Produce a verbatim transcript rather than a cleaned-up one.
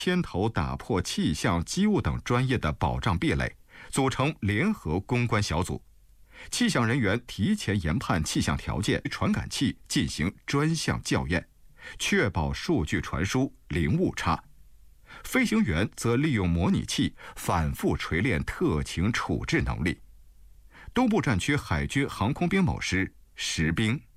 牵头打破气象、机务等专业的保障壁垒，组成联合攻关小组。气象人员提前研判气象条件，传感器进行专项校验，确保数据传输零误差。飞行员则利用模拟器反复锤炼特情处置能力。东部战区海军航空兵某师实兵。